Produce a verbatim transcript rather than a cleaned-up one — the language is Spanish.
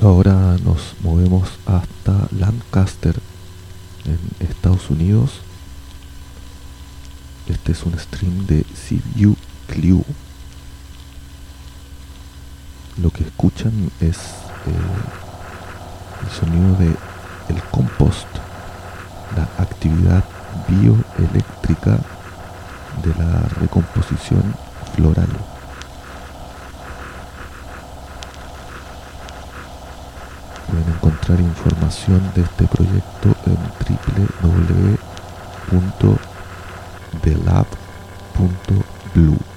Ahora nos movemos hasta Lancaster, en Estados Unidos. Este es un stream de CView Clue. Lo que escuchan es eh, el sonido de el compost, la actividad bioeléctrica de la recomposición floral. Pueden encontrar información de este proyecto en w w w punto the lab punto blue.